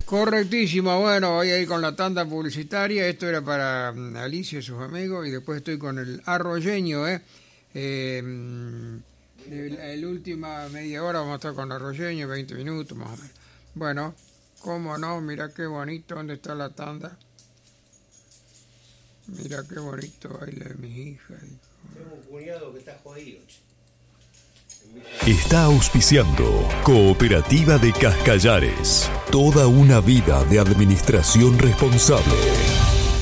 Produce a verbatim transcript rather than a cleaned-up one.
Correctísimo, bueno, voy a ir con la tanda publicitaria. Esto era para Alicia y sus amigos, y después estoy con el arroyeño, ¿eh? eh el, última media hora vamos a estar con arroyeño, veinte minutos más o menos. Bueno, cómo no, mira qué bonito, ¿dónde está la tanda? Mira qué bonito baila de mis hijas. Tengo un cuñado que está jodido. Está auspiciando Cooperativa de Cascallares. Toda una vida de administración responsable.